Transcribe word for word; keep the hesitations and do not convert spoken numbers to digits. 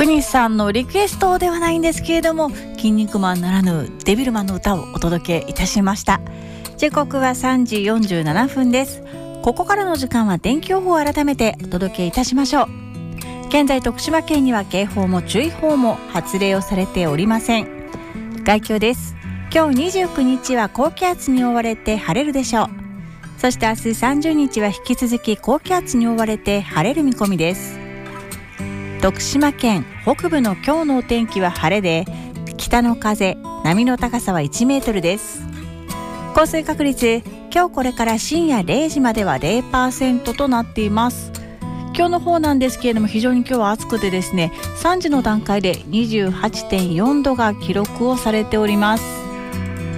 国さんのリクエストではないんですけれども、筋肉マンならぬデビルマンの歌をお届けいたしました。時刻はさんじよんじゅうななふんです。ここからの時間は天気予報を改めてお届けいたしましょう。現在徳島県には警報も注意報も発令をされておりません。概況です。今日にじゅうくにちは高気圧に覆われて晴れるでしょう。そして明日さんじゅうにちは引き続き高気圧に覆われて晴れる見込みです。徳島県北部の今日のお天気は晴れで、北の風、波の高さはいちメートルです。降水確率、今日これから深夜れいじまでは ゼロパーセント となっています。今日の方なんですけれども、非常に今日は暑くてですね、さんじの段階で にじゅうはちてんよんどが記録をされております。